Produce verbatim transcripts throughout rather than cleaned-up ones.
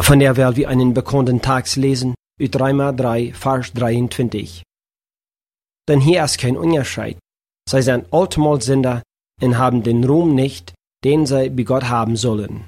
Von der werden wir einen bekannten Text lesen, uit Römer drei, Vers dreiundzwanzig. Denn hier ist kein Unterschied. Sie sind allemal Sünder und haben den Ruhm nicht, den sie bei Gott haben sollen.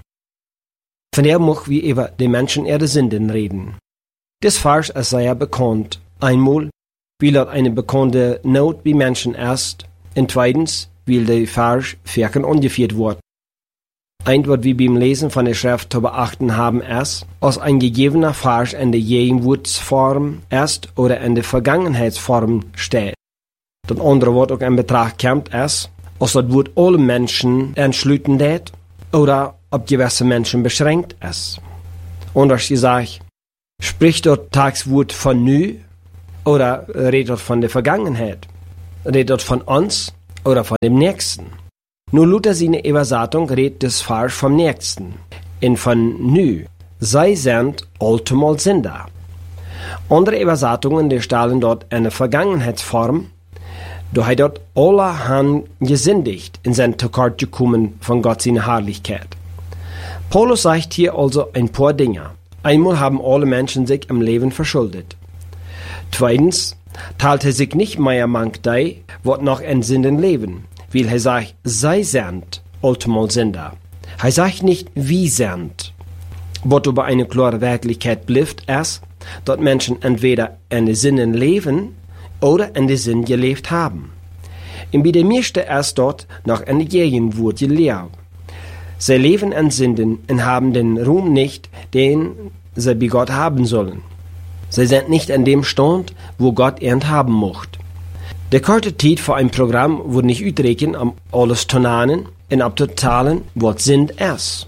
Von der möchten wir über die Menschen ihre Sünden reden. Das Vers ist sehr bekannt. Einmal, weil dort eine bekannte Not bei Menschen ist, und zweitens, weil der Vers vierken angeführt wird. Ein, was wir beim Lesen von der Schrift zu beachten haben, ist, als ein gegebener Vers in der Gegenwartsform ist oder in der Vergangenheitsform steht. Das andere Wort auch in Betracht kommt, ist, als das Wort alle Menschen entschlüten lädt oder ob gewisse Menschen beschränkt ist. Anders gesagt, spricht dort das Wort von nu oder redet dort von der Vergangenheit? Redet dort von uns oder von dem Nächsten? Nur Luther seine Übersetzung redet das Vers vom Nächsten. Und von nu. Sei sind allemal Sünder. Andere Übersetzungen, die stellen dort eine Vergangenheitsform, da hat dort alle han gesündigt in sein Tekort gekommen von Gott seine Herrlichkeit. Paulus sagt hier also ein paar Dinge. Einmal haben alle Menschen sich im Leben verschuldet. Zweitens, teilt er sich nicht mehr mank dei, wat noch in Sünden leben, weil er sagt, sei sind allemal Sünder. Er sagt nicht, wie sind. Was über eine klare Wirklichkeit bleibt, ist, dass Menschen entweder in den Sünden leben oder in den Sünden gelebt haben. Und bei der meisten ist dort noch in der Gegenwart gelebt. Sie leben in Sünden und haben den Ruhm nicht, den sie bei Gott haben sollen. Sie sind nicht in dem Stand, wo Gott ihnen haben mocht. Der kurze Zeit für ein Programm wurde nicht uitreken, um alles zu nennen und abzuzahlen, was sind ist.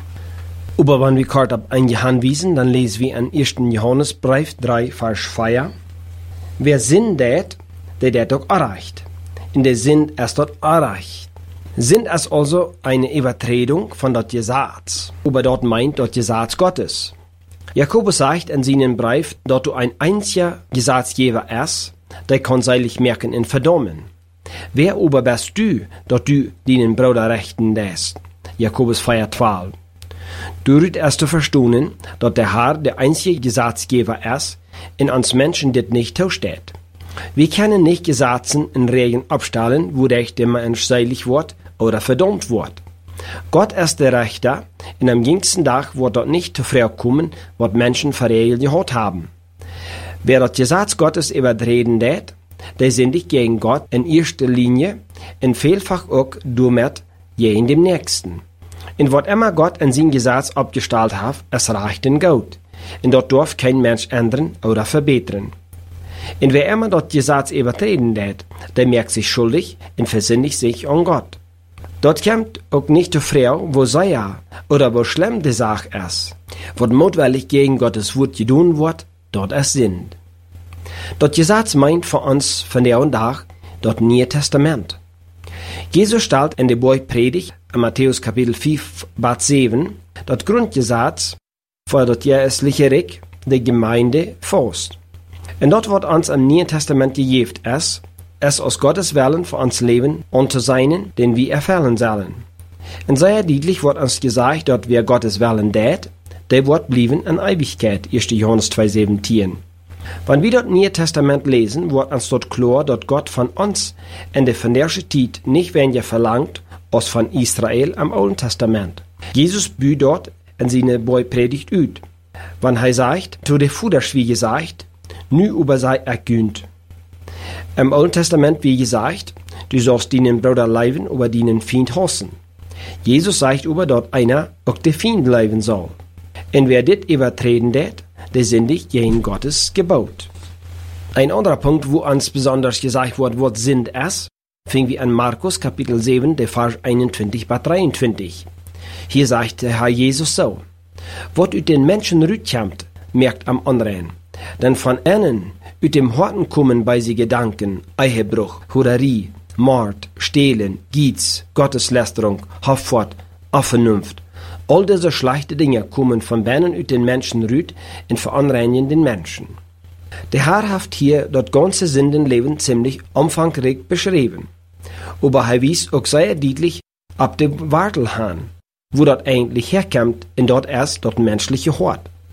Aber wenn wir kurz auf ein hinweisen, dann lesen wir in ersten Johannesbrief drei, Vers vier. Wer Sinn det, der det auch erreicht. In der Sinn ist dort erreicht. Sinn ist also eine Übertretung von dort Gesetz. Aber dort meint dort Gesetz Gottes. Jakobus sagt in seinem Brief, dort du ein einziger Gesetzgeber ist, der kann seilig merken und verdammen. Wer aber bist du, dort du deinen Bruder rechten lässt? Jakobus vier, zwölf. Du rüht erst zu verstehen, dass der Herr der einzige Gesetzgeber ist, und uns Menschen das nicht zusteht. Wir können nicht Gesetzen in Regeln abstellen, wodurch der Mensch seilig wird oder verdammt wird. Gott ist der Richter, und am jüngsten Tag wird dort nicht zu kommen, was Menschen für Regeln gehabt haben. Wer das Gesetz Gottes übertreten lädt, der sündigt gegen Gott in erster Linie und vielfach auch damit gegen den Nächsten. Und was immer Gott in sein Gesetz abgestellt hat, es reicht in Gott. Und dort darf kein Mensch ändern oder verbessern. Und wer immer das Gesetz übertreten lädt, der merkt sich schuldig und versündigt sich an Gott. Dort kommt auch nicht zu Frau, wo sei ja oder wo schlimm die Sache ist. Was mutwillig gegen Gottes Wort getan wird, dort ist Sinn. Das Gesetz meint für uns von der und Tag das Neue Testament. Jesus stellt in der Bergpredigt in Matthäus Kapitel vier, Vers sieben das Grundgesetz für das geistliche Reich der Gemeinde fast. Und dort wird uns im Neuen Testament gegeben ist, es aus Gottes Willen für uns Leben und zu sein, den wir erfüllen sollen. Und sehr deutlich wird uns gesagt, dass wer Gottes Willen tät, der wird blieben in Ewigkeit, erster Johannes zwei, siebzehn. Wenn wir das Neue Testament lesen, wird uns dort klar, dass Gott von uns in der vernerischen Zeit nicht weniger verlangt, als von Israel am Alten Testament. Jesus büht dort in seine Bergpredigt ut. Wenn er sagt, zu der Fudersch, wie gesagt, nu über sei ergünt. Im Alten Testament, wie gesagt, du sollst deinen Bruder leiben, über deinen Feind hassen. Jesus sagt über dort einer, auch der Feind leiben soll. Und wer dit übertreten det, der sündigt gegen Gottes Gebot. Ein anderer Punkt, wo uns besonders gesagt wird, was sind es, fing wir an Markus Kapitel sieben, der Vers einundzwanzig bis dreiundzwanzig. Hier sagt der Herr Jesus so: Was ut den Menschen rütkommt, merkt am anderen. Denn von ihnen ut dem Horten kommen bei sie Gedanken, Ehebruch, Hurerie, Mord, Stehlen, Giez, Gotteslästerung, Hoffart, Vernunft. All diese schlechte Dinge kommen von denen ut den Menschen rüt und verunreinigen den Menschen. Der Herr hat hier das ganze Sündenleben ziemlich umfangreich beschrieben. Aber er wies auch sehr deutlich ab dem Wartelhahn, wo dort eigentlich herkommt und dort erst dort menschliche Hort.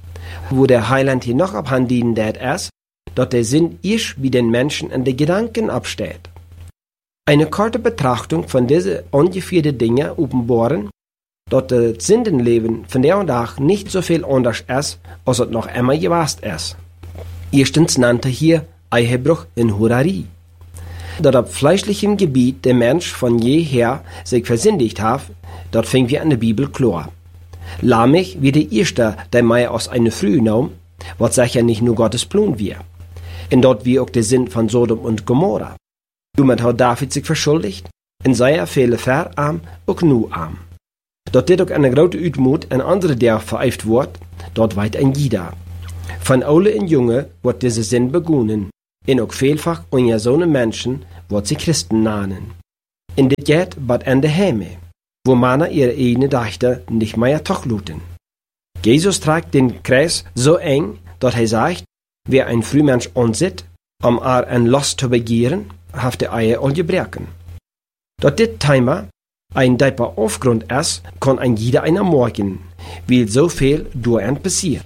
wo der Heiland hier noch abhandienen dat ist, dort der Sinn erst wie den Menschen in den Gedanken absteht. Eine kurze Betrachtung von diesen ungefähren Dingen offenbaren, dass das Sündenleben von der und Tag nicht so viel anders ist, als es noch immer gewesen ist. Erstens nannte hier Ehebruch in Hurerei. Dass auf fleischlichem Gebiet der Mensch von jeher sich versündigt hat, dort fing wir an der Bibel klar. Lamech wie der Erste, der Meier aus einer Früh nahm, was sicher nicht nur Gottes Plan wir. Und dort wie auch der Sinn von Sodom und Gomorra. Damit hat David sich verschuldigt, in seiner Fehler verarm auch nur arm. Dort dit auch eine große Utmut in andere der vereift wird, dort weit ein Jida. Von alle und Junge wird diese Sinn begonnen, und auch vielfach unter so ne Menschen wird sie Christen nahen. In dit geht bad an der Heime, wo Männer ihre eigene Dächter nicht mehr tochluten. Jesus trägt den Kreis so eng, dass er sagt, wer ein Frühmensch ansieht, um er ein Lust zu begehren, haft der Eier all gebrechen. Dort dit Thema ein deeper Aufgrund ist, kann ein jeder einer morgen, weil so viel durch ein passiert.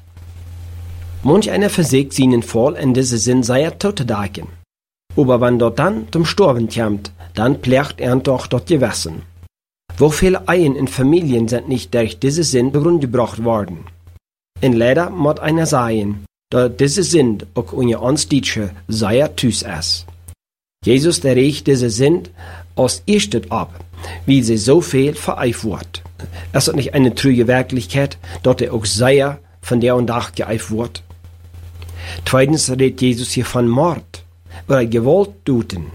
Manch einer versiegt seinen Fall in diese Sinn seiner Tote dagen. Aber wenn dort dann zum Sterben kommt, dann pflegt er doch dort gewassen. Wo viele Ehen in Familien sind nicht durch diese Sinn gebracht worden. Und leider muss einer sagen, dass diese Sinn auch unter uns Deutsche sehr tüß ist. Jesus der regt diese Sinn aus erstet ab, wie sie so viel vereift wird. Es ist nicht eine trüge Wirklichkeit, dass er auch sehr von der und Tag geeift wird. Zweitens redet Jesus hier von Mord oder Gewalttaten.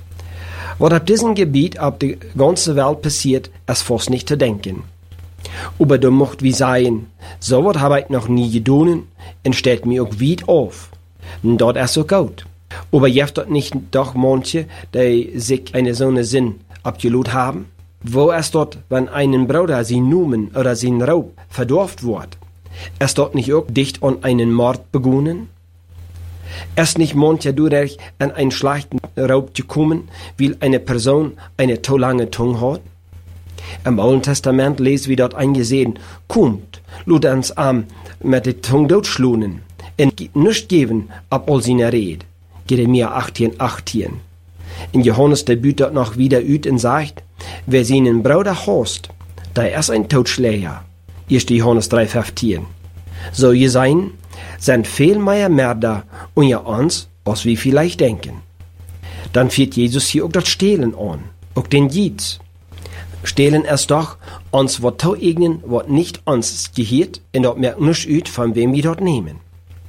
Was auf diesem Gebiet auf der ganzen Welt passiert, ist fast nicht zu denken. Aber du mocht wie sagen, so was habe ich noch nie getan und stellt mir auch weit auf. Und dort ist so gut. Aber jeft dort nicht doch manche, die sich eine so eine Sinn abgelut haben? Wo ist dort, wenn einen Bruder sein Numen oder sein Raub verdorft wird? Ist dort nicht auch dicht an einen Mord begonnen? Ist nicht mancher durch an einen schlechten Raub gekommen, weil eine Person eine zu lange Zunge hat? Im Alten Testament lesen wir dort eingesehen, kommt, lud uns arm mit der Zunge totschlunen, und nicht geben ab all seine Rede. Jeremia achtzehn, achtzehn. In Johannes der büht dort noch wieder üt und sagt, wer seinen Bruder hasst, der ist ein Totschläger. erster Johannes drei, fünfzehn. So ihr sein, sind viel mehr Mörder unter uns, als wir vielleicht denken. Dann führt Jesus hier auch das Stehlen an, auch den Jieds. Stehlen ist doch, uns wird zu eignen, was nicht uns gehört, und dort merkt nicht üt, von wem wir dort nehmen.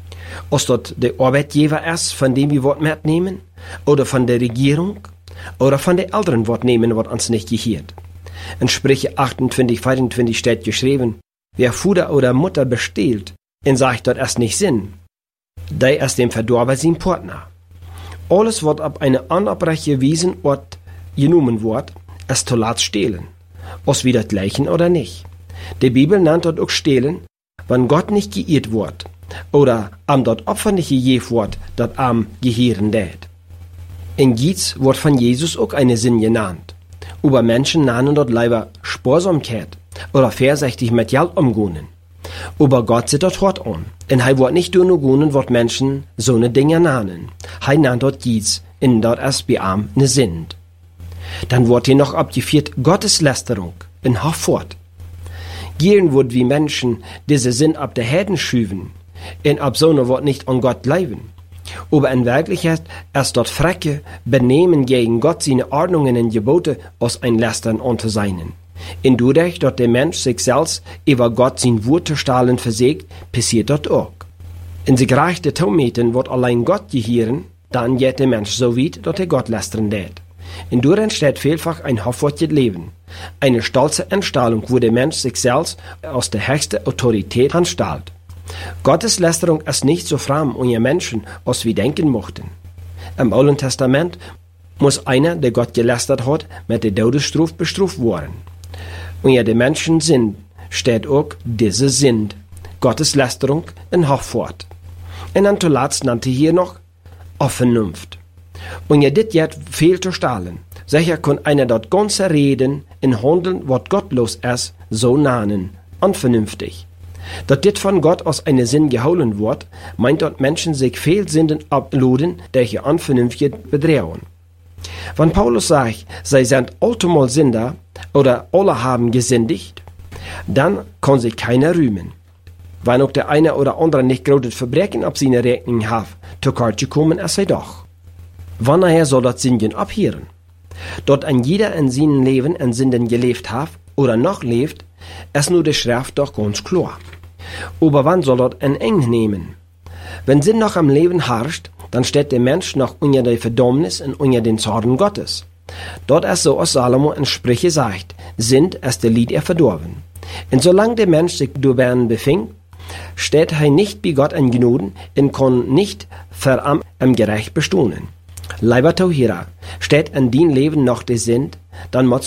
Ob dort der Arbeitgeber ist, von dem wir Wort mitnehmen, oder von der Regierung, oder von der Eltern Wort nehmen, was uns nicht gehört. In Sprüche achtundzwanzig, vierundzwanzig steht geschrieben, wer Vater oder Mutter besteht, und sagt dort erst nicht Sinn, der ist dem Verdorber sein Partner. Alles, was ab eine unabbreche Wiesen Ort genommen wird, ist zu lat stehlen, aus wieder gleichen oder nicht. Die Bibel nennt dort auch stehlen, wenn Gott nicht geirrt wird, oder am dort Opfer nicht gegeben wird, dat am Gehirn dät. In Gietz wird von Jesus auch eine Sinn genannt. Aber Menschen nannen dort lieber Sparsamkeit oder vorsichtig mit Geld umgehen. Aber Gott sieht dort hart an. Und er wird nicht nur gehen, was Menschen so ne Dinge nannen. Er nannt dort Gietz, in dort erst beam ne Sind. Dann wird hier noch abgeführt Gotteslästerung in Haffort. Gehen wird wie Menschen diese Sinn ab der Herden schüben, in ab so ne wird nicht an Gott bleiben. Aber in Wirklichkeit ist dort Frecke Benehmen gegen Gott seine Ordnungen und Gebote aus ein Lästern unter seinen. In dadurch, dass der Mensch sich selbst über Gott sein Wort zu stahlen versägt, passiert dort auch. In sich reichte Tometen wird allein Gott gehören, dann geht der Mensch so weit, dass er Gott lästern lädt. In dadurch entsteht vielfach ein hoffärtiges Leben. Eine stolze Entstahlung, wo der Mensch sich selbst aus der höchsten Autorität anstahlt. Gottes Lästerung ist nicht so fram unter Menschen, als wir denken mochten. Im Alten Testament muss einer, der Gott gelästert hat, mit der Todesstrafe bestraft werden. Unter den Menschen sind, steht auch diese sind, Gottes Lästerung in Hochfahrt. Und dann zuletzt nannte hier noch Vernunft. Und ja, dit jet viel zu stahlen. Sicher kann einer dort ganze Reden in Handeln, wat gottlos ist, so nahen, unvernünftig. Dat dit von Gott aus eine Sinn geholen wird, meint dort Menschen sich Fehlsinden abladen, welche unvernünftig bedrehen. Wenn Paulus sagt, sie sind allemal Sünder oder alle haben gesündigt, dann kann sich keiner rühmen. Wenn auch der eine oder andere nicht großes Verbrechen auf seine Rechnung hat, zu kurz gekommen ist er doch. Wanneer soll das Sündigen abhören? Dort ein jeder in seinem Leben in Sünden gelebt hat oder noch lebt, ist nur die Schrift doch ganz klar. Aber wann soll dort ein Ende nehmen? Wenn Sinn noch am Leben herrscht, dann steht der Mensch noch unter der Verdammnis und unter den Zorn Gottes. Dort ist so, als Salomo in Sprüche sagt, sind ist der Lied er verdorben. Und solange der Mensch sich darin befindet, steht er nicht bei Gott in Gnaden und kann nicht für am im Gerecht bestehen. Leiber Tauhira, steht in dein Leben noch der Sinn, dann muss